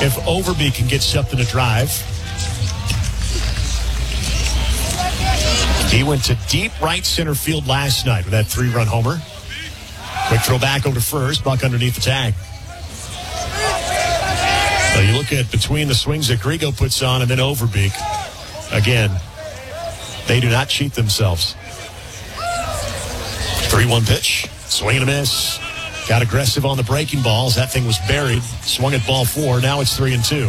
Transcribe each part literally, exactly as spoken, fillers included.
if Overby can get something to drive. He went to deep right center field last night with that three-run homer. Quick throw back over to first. Buck underneath the tag. So you look at between the swings that Grigo puts on and then Overbeek. Again, they do not cheat themselves. three one pitch. Swing and a miss. Got aggressive on the breaking balls. That thing was buried. Swung at ball four. Now it's three and two.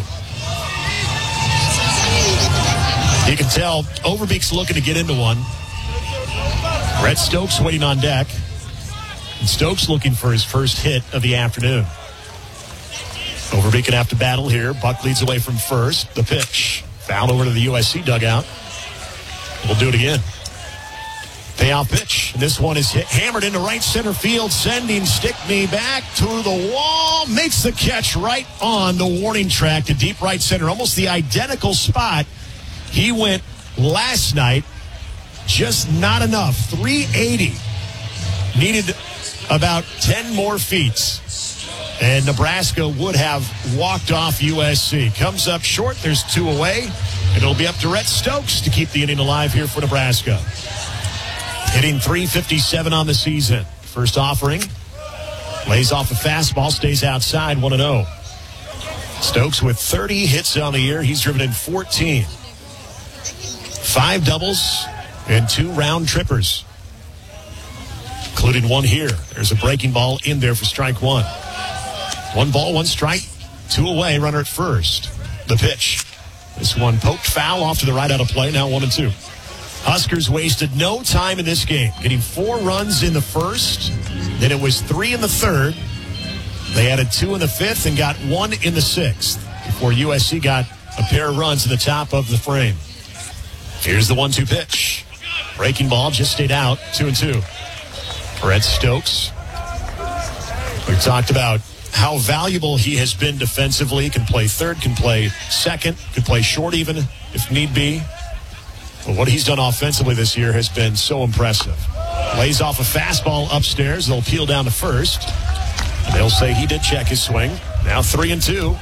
You can tell Overbeek's looking to get into one. Brett Stokes waiting on deck. And Stokes looking for his first hit of the afternoon. Overbeek gonna have to battle here. Buck leads away from first. The pitch. Foul over to the U S C dugout. We'll do it again. Payoff pitch. This one is hit, hammered into right center field, sending Stickney back to the wall. Makes the catch right on the warning track to deep right center. Almost the identical spot he went last night. Just not enough. three eighty. Needed about ten more feet. And Nebraska would have walked off U S C. Comes up short. There's two away. And it'll be up to Rhett Stokes to keep the inning alive here for Nebraska. Hitting three fifty-seven on the season. First offering. Lays off a fastball. Stays outside. one and oh. Stokes with thirty hits on the year. He's driven in fourteen. Five doubles and two round trippers. Including one here. There's a breaking ball in there for strike one. One ball, one strike. Two away. Runner at first. The pitch. This one poked foul off to the right out of play. Now one and two. Huskers wasted no time in this game. Getting four runs in the first. Then it was three in the third. They added two in the fifth and got one in the sixth before U S C got a pair of runs in the top of the frame. Here's the one two pitch. Breaking ball just stayed out. Two and two. Brett Stokes. We talked about how valuable he has been defensively. Can play third, can play second, can play short even if need be. But what he's done offensively this year has been so impressive. Lays off a fastball upstairs. They'll peel down to first. And they'll say he did check his swing. Now three and two.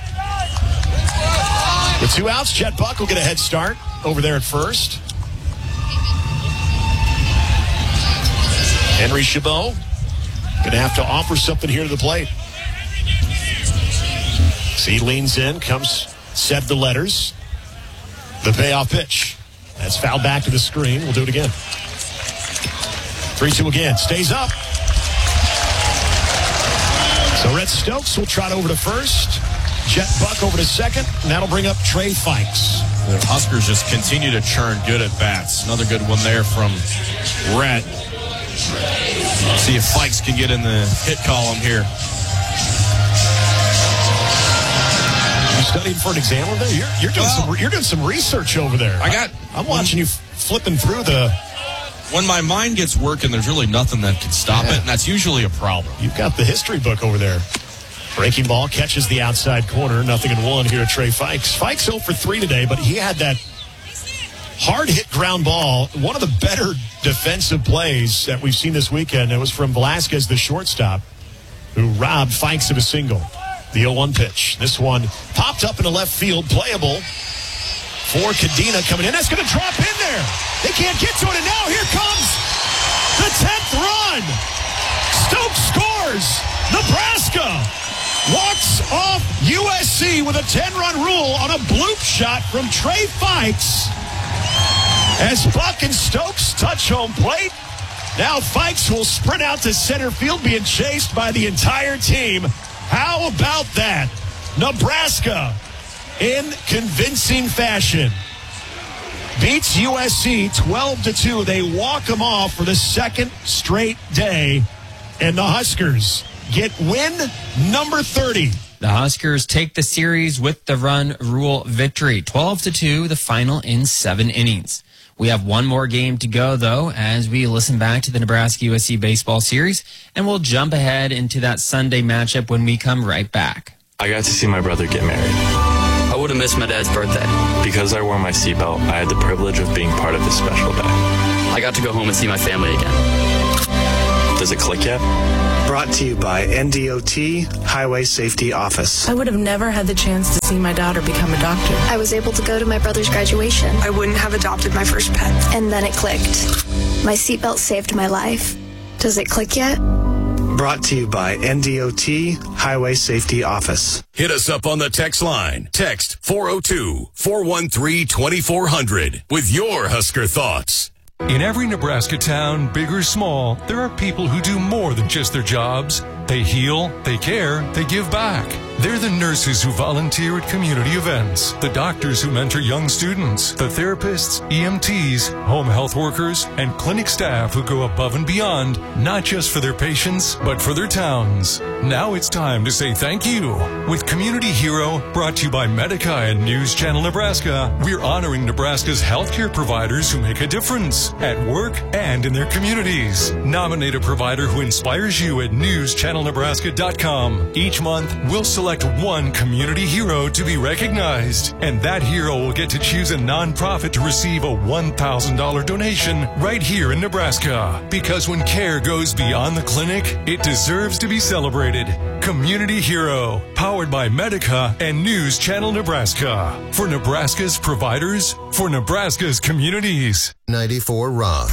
With two outs, Chet Buck will get a head start over there at first. Henry Chabot going to have to offer something here to the plate. So he leans in, comes, said the letters. The payoff pitch. That's fouled back to the screen. We'll do it again. three two again. Stays up. So Rhett Stokes will trot over to first. Jet Buck over to second. And that'll bring up Trey Fikes. The Huskers just continue to churn good at bats. Another good one there from Rhett. See if Fikes can get in the hit column here. You studying for an exam over there? You're, you're doing well, some you're doing some research over there. I got. I'm watching you flipping through the. When my mind gets working, there's really nothing that can stop yeah. it, and that's usually a problem. You've got the history book over there. Breaking ball catches the outside corner. Nothing in one here to Trey Fikes. Fikes oh for three today, but he had that hard hit ground ball. One of the better defensive plays that we've seen this weekend. It was from Velasquez, the shortstop, who robbed Fikes of a single. The oh one pitch. This one popped up into left field, playable for Cadena coming in. That's going to drop in there. They can't get to it, and now here comes the tenth run. Stokes scores. Nebraska walks off U S C with a ten-run rule on a bloop shot from Trey Fikes. As Buck and Stokes touch home plate, now Fikes will sprint out to center field, being chased by the entire team. How about that? Nebraska, in convincing fashion, beats U S C twelve to two. They walk them off for the second straight day, and the Huskers get win number thirty. The Huskers take the series with the run rule victory. twelve to two, the final in seven innings. We have one more game to go, though, as we listen back to the Nebraska U S C baseball series, and we'll jump ahead into that Sunday matchup when we come right back. I got to see my brother get married. I would have missed my dad's birthday. Because I wore my seatbelt, I had the privilege of being part of his special day. I got to go home and see my family again. Does it click yet? Brought to you by N D O T Highway Safety Office. I would have never had the chance to see my daughter become a doctor. I was able to go to my brother's graduation. I wouldn't have adopted my first pet. And then it clicked. My seatbelt saved my life. Does it click yet? Brought to you by N D O T Highway Safety Office. Hit us up on the text line. Text four oh two, four one three, two four zero zero with your Husker thoughts. In every Nebraska town, big or small, there are people who do more than just their jobs. They heal, they care, they give back. They're the nurses who volunteer at community events, the doctors who mentor young students, the therapists, E M Ts, home health workers, and clinic staff who go above and beyond, not just for their patients, but for their towns. Now it's time to say thank you. With Community Hero, brought to you by Medica and News Channel Nebraska, we're honoring Nebraska's healthcare providers who make a difference at work and in their communities. Nominate a provider who inspires you at news channel nebraska dot com. Each month, we'll select one community hero to be recognized, and that hero will get to choose a nonprofit to receive a one thousand dollars donation right here in Nebraska. Because when care goes beyond the clinic, it deserves to be celebrated. Community Hero, powered by Medica and News Channel Nebraska. For Nebraska's providers, for Nebraska's communities. ninety-four Rock.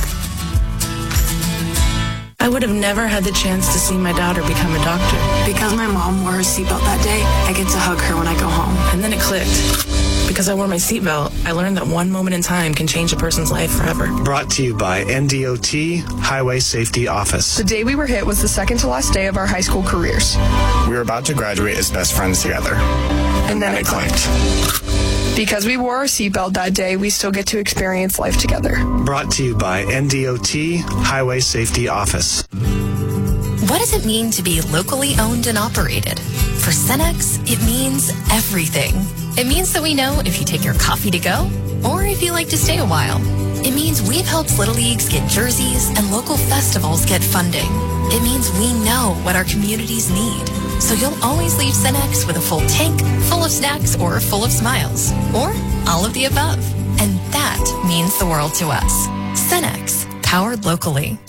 I would have never had the chance to see my daughter become a doctor. Because my mom wore her seatbelt that day, I get to hug her when I go home. And then it clicked. Because I wore my seatbelt, I learned that one moment in time can change a person's life forever. Brought to you by N D O T Highway Safety Office. The day we were hit was the second to last day of our high school careers. We were about to graduate as best friends together. And, and then, then it clicked. clicked. Because we wore our seatbelt that day, we still get to experience life together. Brought to you by N D O T Highway Safety Office. What does it mean to be locally owned and operated? For Cenex, it means everything. It means that we know if you take your coffee to go or if you like to stay a while. It means we've helped Little Leagues get jerseys and local festivals get funding. It means we know what our communities need. So you'll always leave Cenex with a full tank, full of snacks, or full of smiles. Or all of the above. And that means the world to us. Cenex, powered locally.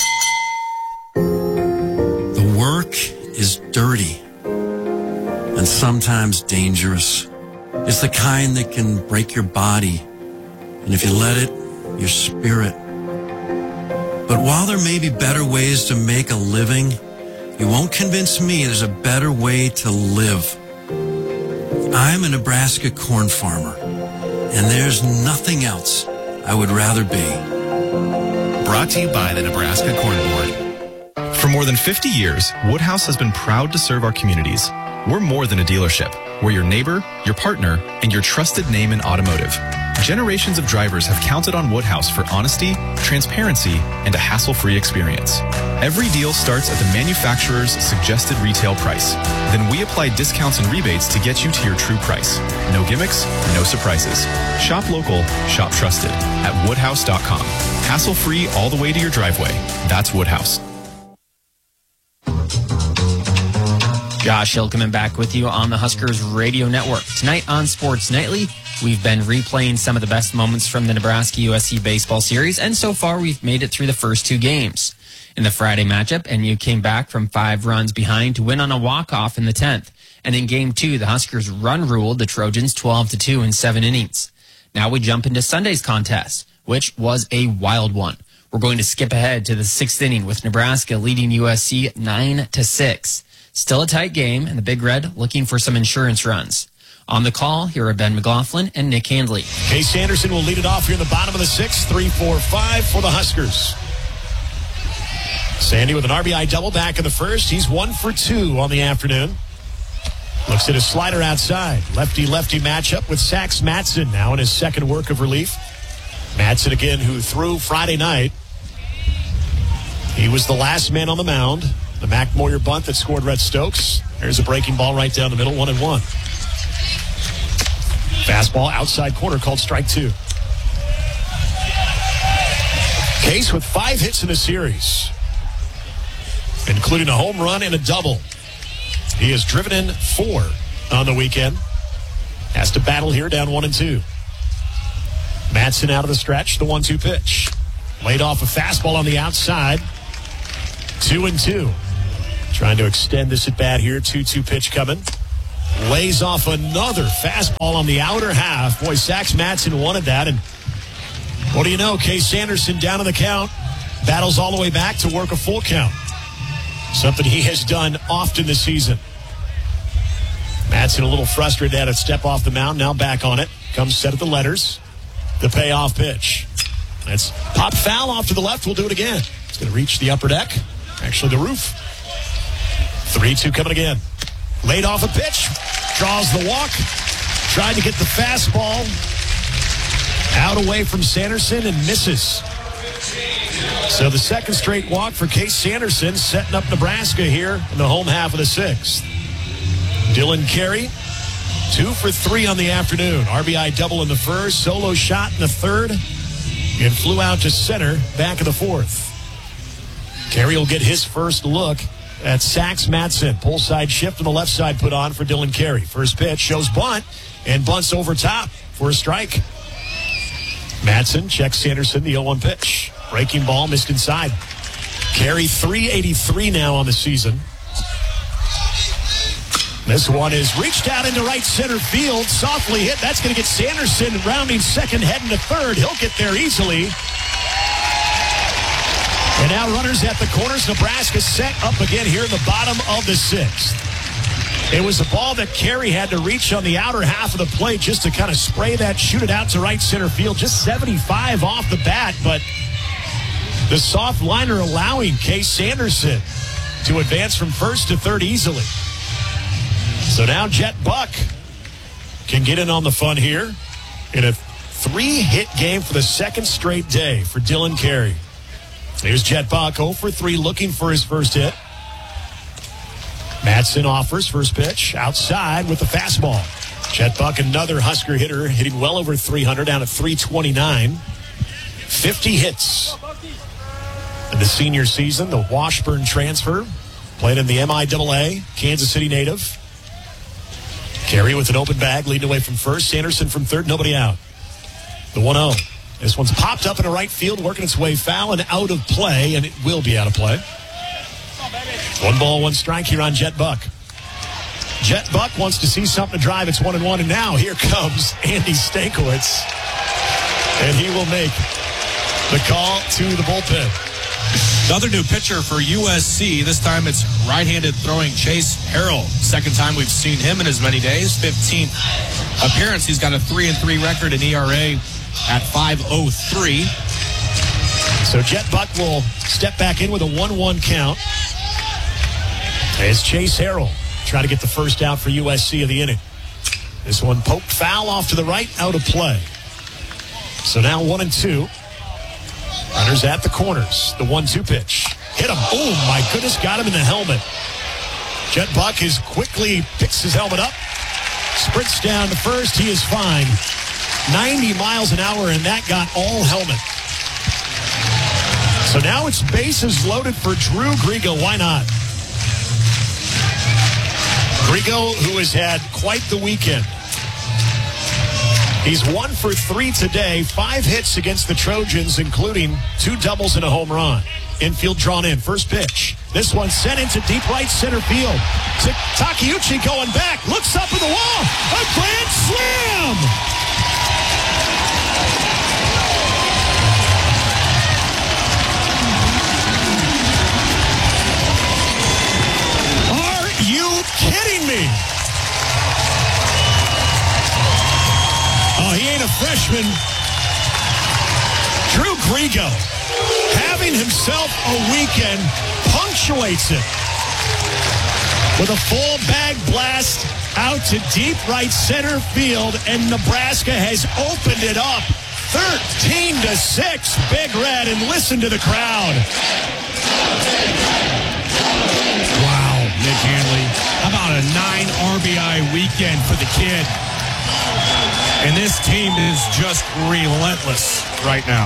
The work is dirty and sometimes dangerous. It's the kind that can break your body, and if you let it, your spirit. But while there may be better ways to make a living, you won't convince me there's a better way to live. I'm a Nebraska corn farmer, and there's nothing else I would rather be. Brought to you by the Nebraska Corn Board. For more than fifty years, Woodhouse has been proud to serve our communities. We're more than a dealership. We're your neighbor, your partner, and your trusted name in automotive. Generations of drivers have counted on Woodhouse for honesty, transparency, and a hassle-free experience. Every deal starts at the manufacturer's suggested retail price. Then we apply discounts and rebates to get you to your true price. No gimmicks, no surprises. Shop local, shop trusted at woodhouse dot com. Hassle-free all the way to your driveway. That's Woodhouse. Josh Hill coming back with you on the Huskers Radio Network. Tonight on Sports Nightly, we've been replaying some of the best moments from the Nebraska U S C baseball series, and so far we've made it through the first two games. In the Friday matchup, N U came back from five runs behind to win on a walk-off in the tenth. And in game two, the Huskers run-ruled the Trojans twelve to two in seven innings. Now we jump into Sunday's contest, which was a wild one. We're going to skip ahead to the sixth inning with Nebraska leading U S C nine to six. Still a tight game, and the Big Red looking for some insurance runs. On the call, here are Ben McLaughlin and Nick Handley. Case Anderson will lead it off here in the bottom of the sixth. three four five for the Huskers. Sandy with an R B I double back in the first. He's one for two on the afternoon. Looks at his slider outside. Lefty-lefty matchup with Sax Matson now in his second work of relief. Matson again, who threw Friday night. He was the last man on the mound. The Mac Moyer bunt that scored Rhett Stokes. There's a breaking ball right down the middle, one and one. Fastball outside corner called strike two. Case with five hits in the series, including a home run and a double. He has driven in four on the weekend. Has to battle here down one and two. Matson out of the stretch, the one two pitch. Laid off a fastball on the outside. Two and two. Trying to extend this at bat here. two two pitch coming. Lays off another fastball on the outer half. Boy, Sax Matson wanted that. And what do you know? Case Sanderson down on the count. Battles all the way back to work a full count. Something he has done often this season. Matson a little frustrated at a step off the mound. Now back on it. Comes set of the letters. The payoff pitch. That's pop foul off to the left. We'll do it again. It's going to reach the upper deck. Actually, the roof. three two coming again. Laid off a pitch. Draws the walk. Tried to get the fastball out away from Sanderson and misses. So the second straight walk for Case Sanderson, setting up Nebraska here in the home half of the sixth. Dylan Carey, two for three on the afternoon. R B I double in the first, solo shot in the third, and flew out to center back in the fourth. Carey will get his first look at Sax Matson. Pull side shift on the left side put on for Dylan Carey. First pitch shows bunt, and bunts over top for a strike. Matson checks Sanderson, the oh one pitch. Breaking ball missed inside. Carey three eighty-three now on the season. This one is reached out into right center field. Softly hit. That's going to get Sanderson rounding second, heading to third. He'll get there easily. And now runners at the corners. Nebraska set up again here in the bottom of the sixth. It was a ball that Carey had to reach on the outer half of the plate just to kind of spray that, shoot it out to right center field. Just seventy-five off the bat, but the soft liner allowing Case Sanderson to advance from first to third easily. So now Jet Buck can get in on the fun here in a three-hit game for the second straight day for Dylan Carey. Here's Jet Buck, oh for three, looking for his first hit. Matson offers first pitch outside with the fastball. Jet Buck, another Husker hitter, hitting well over three hundred, down at three twenty-nine. fifty hits in the senior season. The Washburn transfer, played in the M I A A, Kansas City native. Carey with an open bag, leading away from first. Sanderson from third, nobody out. The one oh. This one's popped up into right field, working its way foul and out of play, and it will be out of play. One ball, one strike here on Jet Buck. Jet Buck wants to see something to drive. It's one and one, and now here comes Andy Stankiewicz, and he will make the call to the bullpen. Another new pitcher for U S C. This time it's right-handed throwing Chase Harrell. Second time we've seen him in as many days. fifteenth appearance. He's got a three and three record in E R A at five oh three. So Jet Buck will step back in with a one one count as Chase Harrell try to get the first out for U S C of the inning. This one poked foul off to the right, out of play. So now one and two. Runners at the corners. The one two pitch. Hit him. Oh, my goodness. Got him in the helmet. Jet Buck is quickly picks his helmet up. Sprints down to first. He is fine. ninety miles an hour, and that got all helmet. So now it's bases loaded for Drew Grigo. Why not? Grigo, who has had quite the weekend. He's one for three today, five hits against the Trojans, including two doubles and a home run. Infield drawn in, first pitch. This one sent into deep right center field. Takeuchi going back, looks up at the wall, a grand slam! Are you kidding me? Oh, he ain't a freshman. Drew Grigo, having himself a weekend, punctuates it with a full bag blast out to deep right center field, and Nebraska has opened it up thirteen to six, Big Red, and listen to the crowd. Wow, Nick Hanley. How about a nine R B I weekend for the kid? And this team is just relentless right now.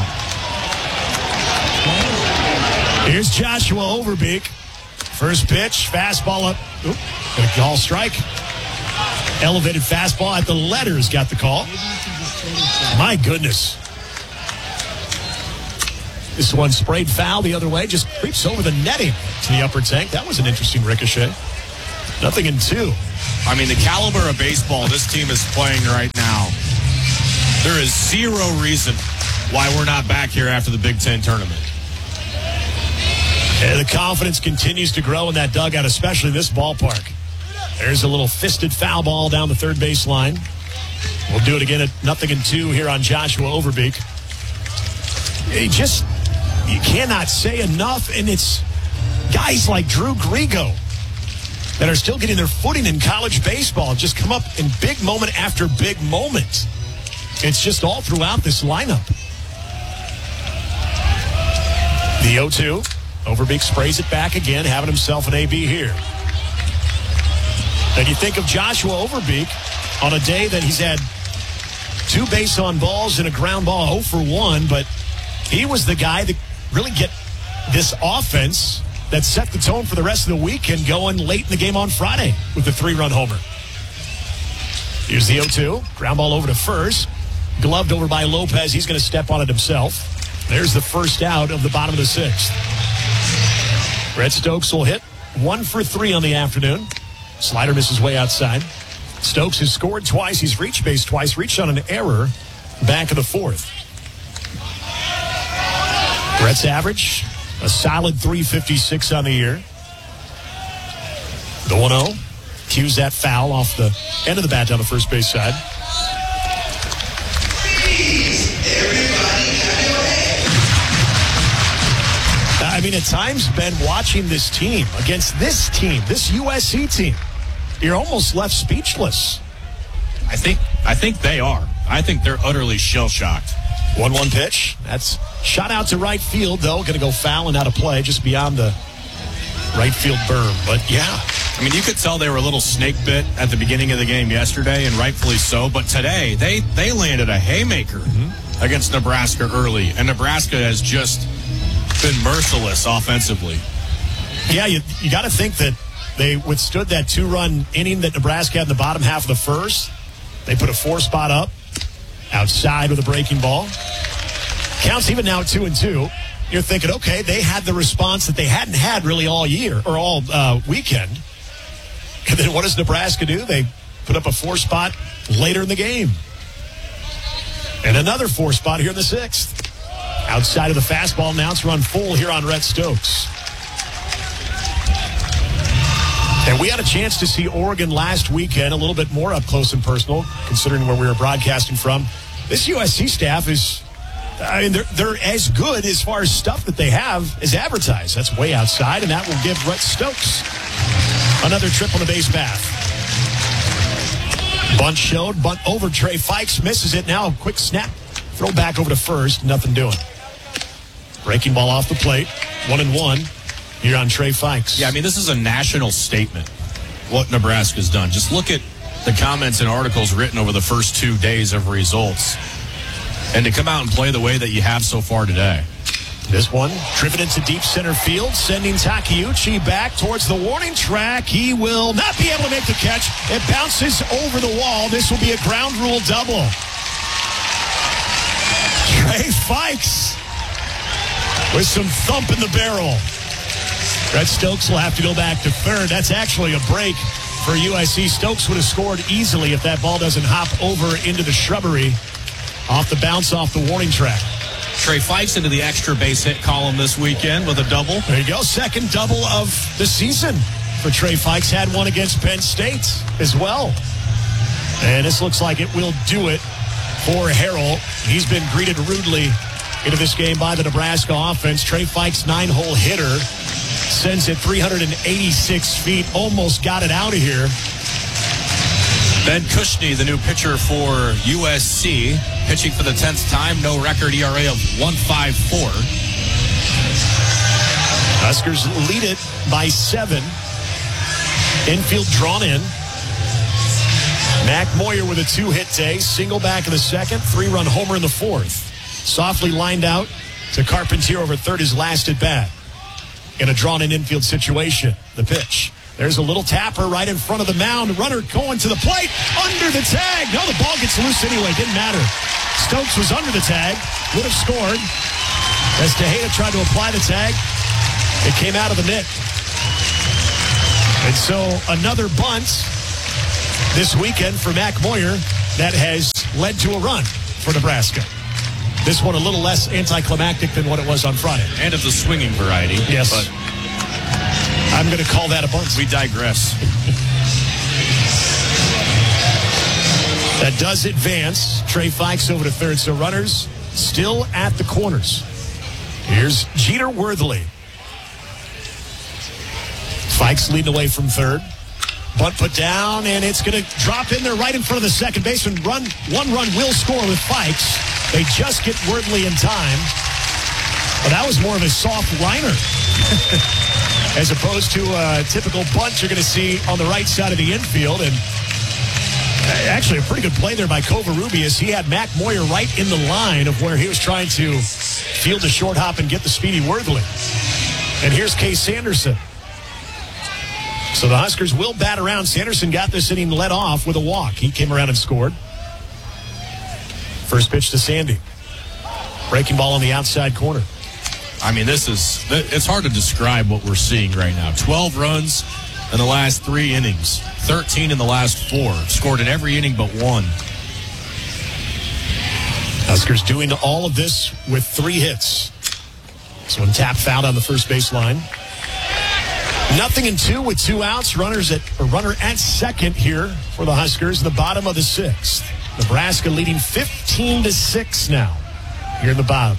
Here's Joshua Overbeek. First pitch, fastball up. Oop, got a call strike. Elevated fastball at the letters, got the call. My goodness. This one sprayed foul the other way, just creeps over the netting to the upper tank. That was an interesting ricochet. Nothing in two. I mean, the caliber of baseball this team is playing right now, there is zero reason why we're not back here after the Big Ten tournament. And the confidence continues to grow in that dugout, especially this ballpark. There's a little fisted foul ball down the third base line. We'll do it again at nothing in two here on Joshua Overbeek. He just, you cannot say enough, and it's guys like Drew Grigo that are still getting their footing in college baseball, just come up in big moment after big moment. It's just all throughout this lineup. The oh two. Overbeek sprays it back again, having himself an A B here. And you think of Joshua Overbeek on a day that he's had two base on balls and a ground ball, oh for one, but he was the guy that really get this offense that set the tone for the rest of the weekend going late in the game on Friday with the three-run homer. Here's the oh two. Ground ball over to first. Gloved over by Lopez. He's going to step on it himself. There's the first out of the bottom of the sixth. Red Stokes will hit one for three on the afternoon. Slider misses way outside. Stokes has scored twice. He's reached base twice. Reached on an error back of the fourth. Brett's average, a solid three fifty-six on the year. The one oh. Cues that foul off the end of the bat down the first base side. I mean, at times, Ben, watching this team against this team, this U S C team, you're almost left speechless. I think I think they are. I think they're utterly shell-shocked. one one pitch. That's shot out to right field, though. Going to go foul and out of play just beyond the right field berm. But, yeah. I mean, you could tell they were a little snake bit at the beginning of the game yesterday, and rightfully so. But today, they, they landed a haymaker mm-hmm. against Nebraska early, and Nebraska has just been merciless offensively. Yeah, you, you got to think that they withstood that two-run inning that Nebraska had in the bottom half of the first. They put a four spot up outside with a breaking ball. Counts even now two and two. You're thinking, okay, they had the response that they hadn't had really all year or all uh, weekend. And then what does Nebraska do? They put up a four spot later in the game. And another four spot here in the sixth. Outside of the fastball, now it's run full here on Red Stokes. And we had a chance to see Oregon last weekend, a little bit more up close and personal, considering where we were broadcasting from. This U S C staff is, I mean, they're, they're as good as far as stuff that they have as advertised. That's way outside, and that will give Red Stokes another trip on the base path. Bunt showed, bunt over. Trey Fikes misses it. Now a quick snap. Throw back over to first. Nothing doing. Breaking ball off the plate. One and one here on Trey Fikes. Yeah, I mean, this is a national statement, what Nebraska's done. Just look at the comments and articles written over the first two days of results. And to come out and play the way that you have so far today. This one driven into deep center field, sending Takeuchi back towards the warning track. He will not be able to make the catch. It bounces over the wall. This will be a ground rule double. Trey Fikes with some thump in the barrel. Red Stokes will have to go back to third. That's actually a break for U S C. Stokes would have scored easily if that ball doesn't hop over into the shrubbery off the bounce off the warning track. Trey Fikes into the extra base hit column this weekend with a double. There you go. Second double of the season for Trey Fikes. Had one against Penn State as well. And this looks like it will do it for Harrell. He's been greeted rudely into this game by the Nebraska offense. Trey Fikes, nine-hole hitter, sends it three hundred eighty-six feet. Almost got it out of here. Ben Cushney, the new pitcher for U S C, pitching for the tenth time. No record E R A of one point five four. Huskers lead it by seven. Infield drawn in. Mac Moyer with a two-hit day. Single back in the second. Three-run homer in the fourth. Softly lined out to Carpentier over third, his last at bat. In a drawn-in infield situation. The pitch. There's a little tapper right in front of the mound. Runner going to the plate. Under the tag. No, the ball gets loose anyway. Didn't matter. Stokes was under the tag. Would have scored. As Tejeda tried to apply the tag, it came out of the net. And so another bunt this weekend for Mac Moyer that has led to a run for Nebraska. This one a little less anticlimactic than what it was on Friday. And of the swinging variety. Yes. But I'm going to call that a bunt. We digress. That does advance. Trey Fikes over to third. So runners still at the corners. Here's Jeter Worthley. Fikes leading away from third. Bunt put down, and it's going to drop in there right in front of the second baseman. Run, one run will score with Fikes. They just get Worthley in time. Well, that was more of a soft liner. As opposed to a typical bunt you're going to see on the right side of the infield. And actually a pretty good play there by Covarrubias. He had Mac Moyer right in the line of where he was trying to field the short hop and get the speedy Worthley. And here's Case Sanderson. So the Huskers will bat around. Sanderson got this inning led off with a walk. He came around and scored. First pitch to Sandy. Breaking ball on the outside corner. I mean, this is, it's hard to describe what we're seeing right now. twelve runs in the last three innings. thirteen in the last four. Scored in every inning but one. Huskers doing all of this with three hits. This one tapped foul on the first baseline. Nothing in two with two outs. Runners at a runner at second here for the Huskers in the bottom of the sixth. Nebraska leading fifteen to six now here in the bottom.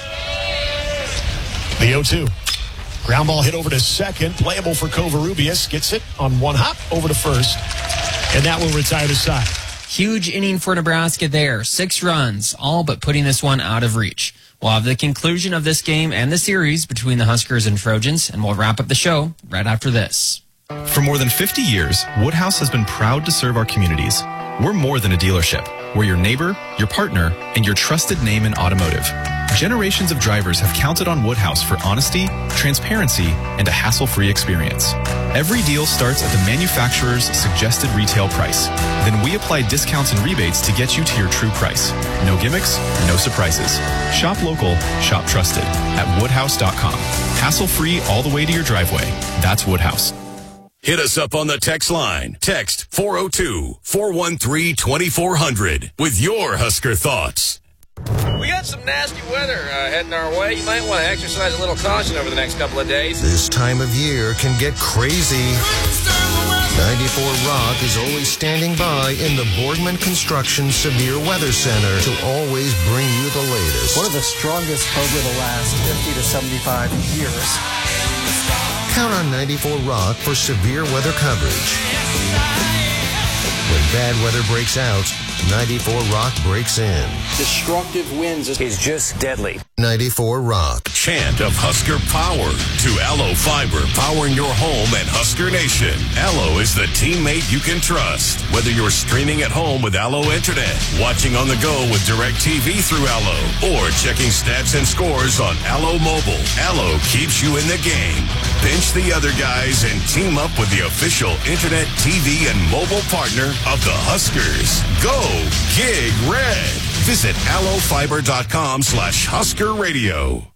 The oh two. Ground ball hit over to second. Playable for Covarrubias. Gets it on one hop over to first. And that will retire the side. Huge inning for Nebraska there. Six runs, all but putting this one out of reach. We'll have the conclusion of this game and the series between the Huskers and Trojans, and we'll wrap up the show right after this. For more than fifty years, Woodhouse has been proud to serve our communities. We're more than a dealership. We're your neighbor, your partner, and your trusted name in automotive. Generations of drivers have counted on Woodhouse for honesty, transparency, and a hassle-free experience. Every deal starts at the manufacturer's suggested retail price. Then we apply discounts and rebates to get you to your true price. No gimmicks, no surprises. Shop local, shop trusted at woodhouse dot com. Hassle-free all the way to your driveway. That's Woodhouse. Hit us up on the text line. Text four oh two, four one three, two four hundred with your Husker thoughts. We got some nasty weather uh, heading our way. You might want to exercise a little caution over the next couple of days. This time of year can get crazy. ninety-four Rock is always standing by in the Boardman Construction Severe Weather Center to always bring you the latest. One of the strongest over the last fifty to seventy-five years. Count on ninety-four Rock for severe weather coverage. When bad weather breaks out, ninety-four Rock breaks in. Destructive winds is just deadly. ninety-four Rock. Chant of Husker power to Allo Fiber, powering your home and Husker Nation. Allo is the teammate you can trust. Whether you're streaming at home with Allo Internet, watching on the go with DirecTV through Allo, or checking stats and scores on Allo Mobile, Allo keeps you in the game. Bench the other guys and team up with the official Internet, T V, and mobile partner of the Huskers. Go Gig Red. Visit allo fiber dot com slash Husker Radio.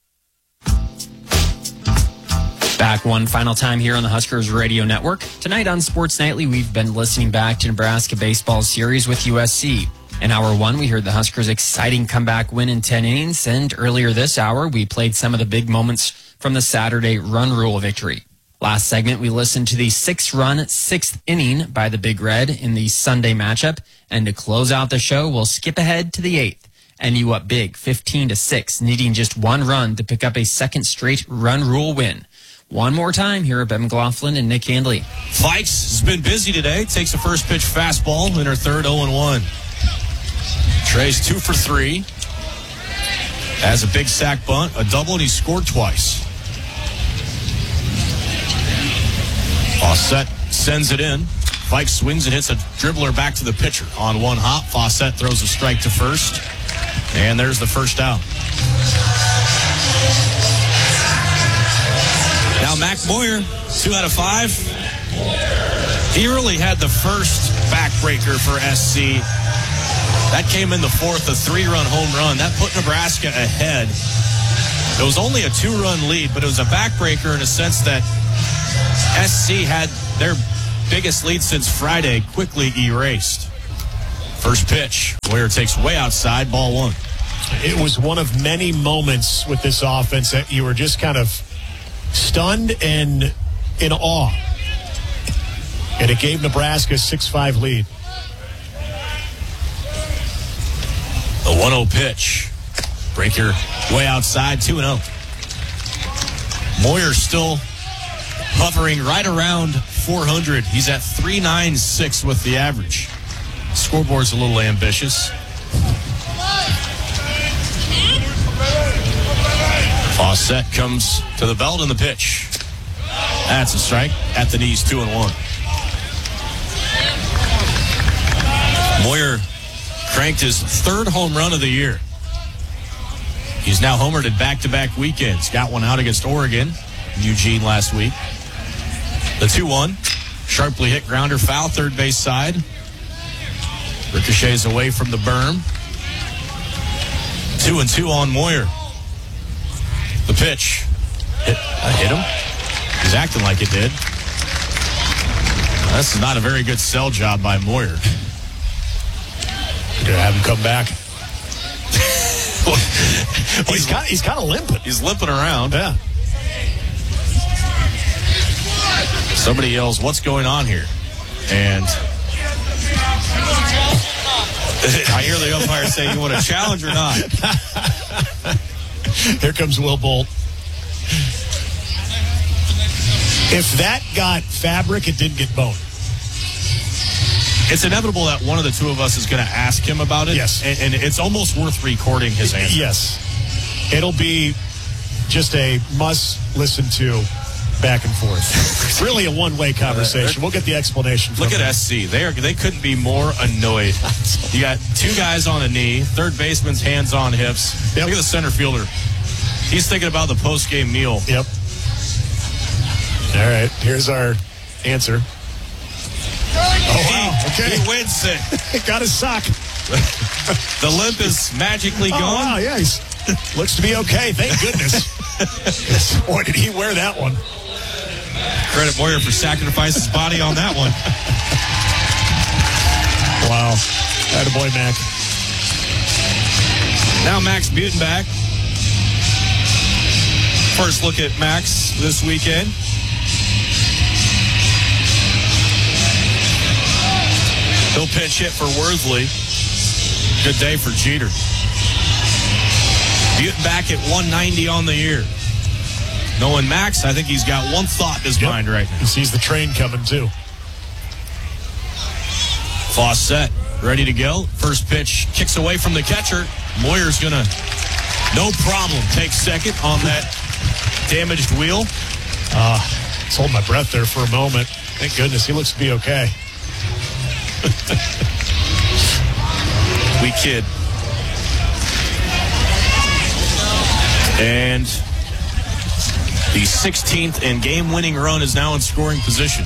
Back one final time here on the Huskers Radio Network. Tonight on Sports Nightly, we've been listening back to Nebraska baseball series with U S C. In hour one, we heard the Huskers' exciting comeback win in ten innings, and earlier this hour, we played some of the big moments from the Saturday run rule victory. Last segment, we listened to the six-run sixth inning by the Big Red in the Sunday matchup, and to close out the show, we'll skip ahead to the eighth. N U up big, fifteen to six, needing just one run to pick up a second straight run rule win. One more time here at Ben McLaughlin and Nick Handley. Fikes has been busy today. Takes a first pitch fastball in her third oh and one. Trey's two for three. Has a big sack bunt, a double, and he scored twice. Fawcett sends it in. Fikes swings and hits a dribbler back to the pitcher on one hop. Fawcett throws a strike to first. And there's the first out. Now Mac Moyer, two out of five. He really had the first backbreaker for S C. That came in the fourth, a three-run home run. That put Nebraska ahead It was only a two-run lead, but it was a backbreaker in a sense that S C had their biggest lead since Friday quickly erased. First pitch, Moyer takes way outside, ball one. It was one of many moments with this offense that you were just kind of stunned and in awe. And it gave Nebraska a six five lead. The one oh pitch. Breaker way outside, two and oh. Moyer still hovering right around four hundred. He's at three ninety-six with the average. Scoreboard's a little ambitious. Fawcett comes to the belt and the pitch. That's a strike at the knees, two and one. Moyer cranked his third home run of the year. He's now homered at back-to-back weekends. Got one out against Oregon, Eugene last week. The two one. Sharply hit grounder foul, third base side. Ricochets away from the berm. Two and two on Moyer. The pitch. Hit, uh, hit him. He's acting like it did. That's not a very good sell job by Moyer. You're gonna have him come back. Well, he's kind he's kind of limping. He's limping around. Yeah. Somebody yells, "What's going on here?" And I hear the umpire say, "You want a challenge or not?" Here comes Will Bolt. If that got fabric, it didn't get bone. It's inevitable that one of the two of us is going to ask him about it. Yes. And, and it's almost worth recording his answer. Yes. It'll be just a must listen to back and forth. It's really a one-way conversation. We'll get the explanation from Look at him. S C. They are they couldn't be more annoyed. You got two guys on a knee, third baseman's hands on hips. Yep. Look at the center fielder. He's thinking about the post-game meal. Yep. All right. Here's our answer. Oh, wow. Okay. He wins it. Got his sock. The limp is magically oh, gone. Wow, yeah. He's, looks to be okay. Thank goodness. Boy, did he wear that one. Credit Moyer for sacrificing his body on that one. Wow. Attaboy, Mac. Now Max Butenbach. First look at Max this weekend. He'll pinch hit for Worthley. Good day for Jeter. Butenbach at one ninety on the year. Knowing Max, I think he's got one thought in his yep. mind right now. He sees the train coming, too. Fawcett ready to go. First pitch kicks away from the catcher. Moyer's going to, no problem, take second on that damaged wheel. Uh, just hold my breath there for a moment. Thank goodness. He looks to be okay. We kid. And the sixteenth and game-winning run is now in scoring position.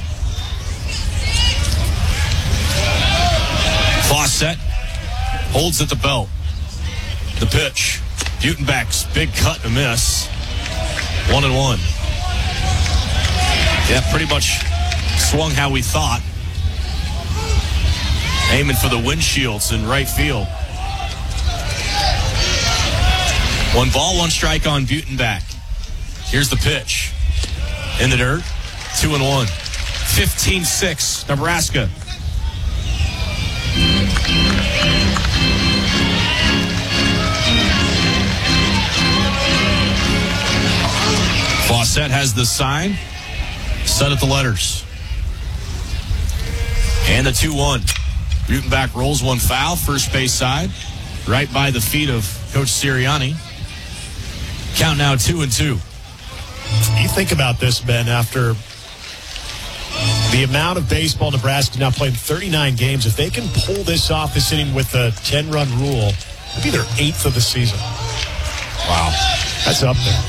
Fawcett holds at the belt. The pitch. Butenbach's big cut and miss. One and one. Yeah, pretty much swung how we thought. Aiming for the windshields in right field. One ball, one strike on Butenbach. Here's the pitch. In the dirt. Two and one. fifteen six, Nebraska. Fawcett has the sign. Set at the letters. And the two one. Butenbach rolls one foul, first base side, right by the feet of Coach Sirianni. Count now two and two. You think about this, Ben, after the amount of baseball Nebraska now playing thirty-nine games. If they can pull this off this inning with the ten-run rule, it'll be their eighth of the season. Wow. That's up there.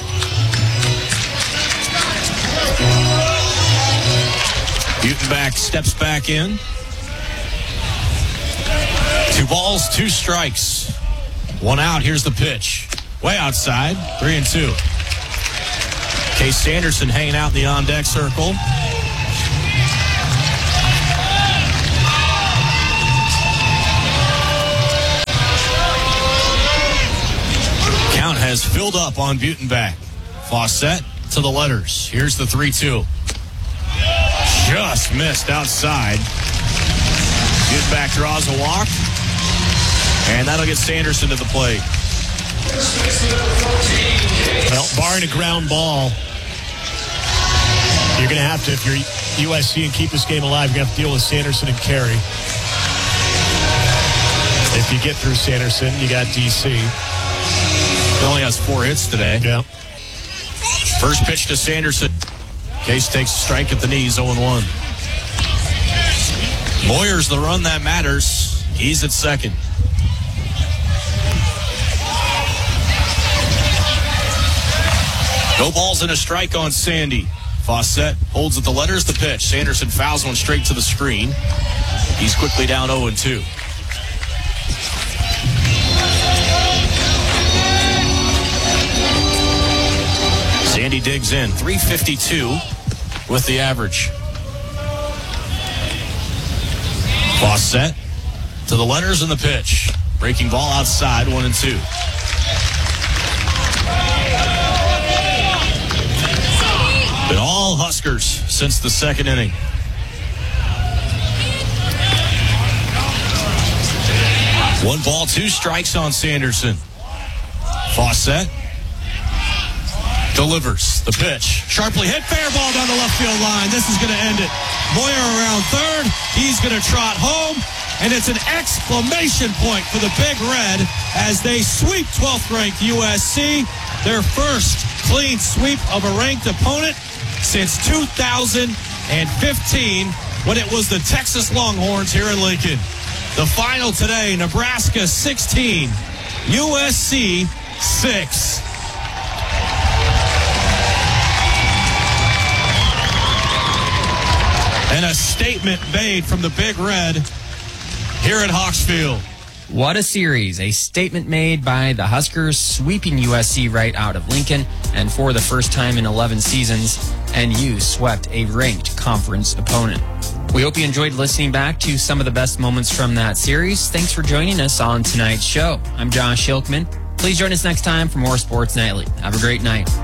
Butenbach steps back in. Two balls, two strikes. One out. Here's the pitch. Way outside. Three and two. Case Sanderson hanging out in the on-deck circle. Count has filled up on Butenbach. Fawcett to the letters. Here's the three two. Just missed outside. Butenbach draws a walk. And that'll get Sanderson to the plate. Well, barring a ground ball, you're going to have to, if you're U S C and keep this game alive, you're going to have to deal with Sanderson and Carey. If you get through Sanderson, you got D C. He only has four hits today. Yeah. First pitch to Sanderson. Case takes a strike at the knees, oh and one. Moyer's the run that matters. He's at second. No balls and a strike on Sandy. Fawcett holds at the letters, the pitch. Sanderson fouls one straight to the screen. He's quickly down oh and two. Sandy digs in, three fifty-two with the average. Fawcett to the letters and the pitch. Breaking ball outside, one and two. Been all Huskers since the second inning. One ball, two strikes on Sanderson. Fawcett delivers the pitch. Sharply hit, fair ball down the left field line. This is going to end it. Moyer around third. He's going to trot home. And it's an exclamation point for the Big Red as they sweep twelfth ranked U S C. Their first clean sweep of a ranked opponent since two thousand fifteen when it was the Texas Longhorns here in Lincoln. The final today, Nebraska sixteen, U S C six. And a statement made from the Big Red here at Hawksfield. What a series. A statement made by the Huskers, sweeping U S C right out of Lincoln, and for the first time in eleven seasons, N U swept a ranked conference opponent. We hope you enjoyed listening back to some of the best moments from that series. Thanks for joining us on tonight's show. I'm Josh Hilkman. Please join us next time for more Sports Nightly. Have a great night.